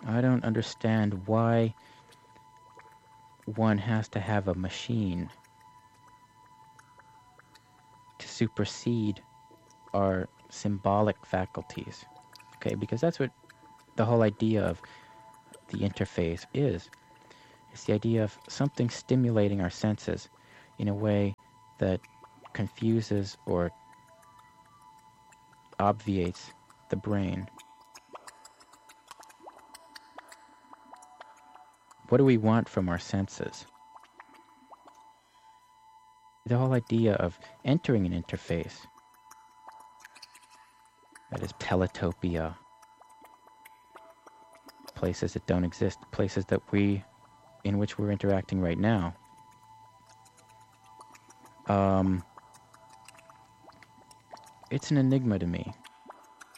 I don't understand why one has to have a machine to supersede our symbolic faculties. Okay, because that's what the whole idea of the interface is. It's the idea of something stimulating our senses in a way that confuses or obviates the brain. What do we want from our senses? The whole idea of entering an interface, that is teletopia, places that don't exist, places that in which we're interacting right now. It's an enigma to me.